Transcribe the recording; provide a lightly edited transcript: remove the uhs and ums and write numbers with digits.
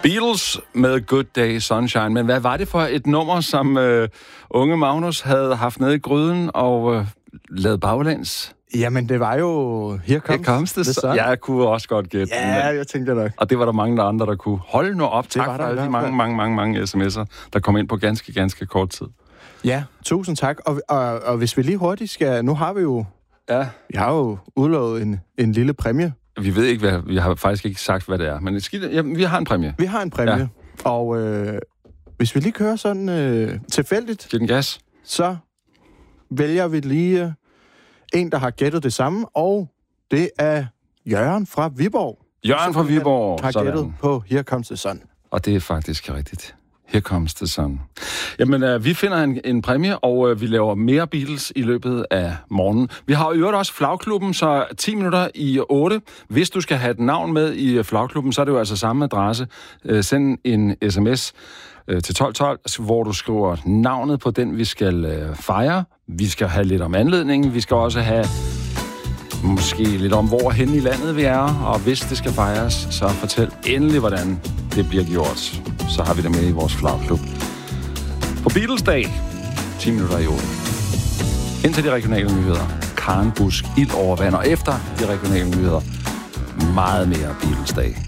Beatles med Good Day Sunshine. Men hvad var det for et nummer, som unge Magnus havde haft nede i gryden og lavet baglæns? Jamen, det var jo Here Comes the Sun. Jeg kunne også godt gætte. Ja, jeg tænkte nok. Og det var der mange andre, der kunne. Holde nu op. Tak for alle de mange sms'er, der kom ind på ganske kort tid. Ja, tusind tak. Og hvis vi lige hurtigt skal... Nu har vi jo... Ja. Vi har jo udlovet en lille præmie. Vi ved ikke, hvad... Vi har faktisk ikke sagt, hvad det er. Men vi har en præmie. Vi har en præmie. Ja. Og hvis vi lige kører sådan tilfældigt... Giv den gas. Så vælger vi lige en, der har gættet det samme. Og det er Jørgen fra Viborg. Jørgen fra Viborg. Har gættet på Here Comes the Sun. Og det er faktisk rigtigt. Here Comes the Sun. Jamen, vi finder en præmie, og vi laver mere Beatles i løbet af morgenen. Vi har jo også Flagklubben, så 10 minutter i 8. Hvis du skal have et navn med i Flagklubben, så er det jo altså samme adresse. Send en sms til 1212, hvor du skriver navnet på den, vi skal fejre. Vi skal have lidt om anledningen. Vi skal også have måske lidt om, hvor hen i landet vi er. Og hvis det skal fejres, så fortæl endelig, hvordan det bliver gjort. Så har vi det med i vores flagklub. På Beatles-dag, 10 minutter i 8. Indtil de regionale nyheder. Karen Busk, ild over vand. Og efter de regionale nyheder, meget mere Beatles-dag.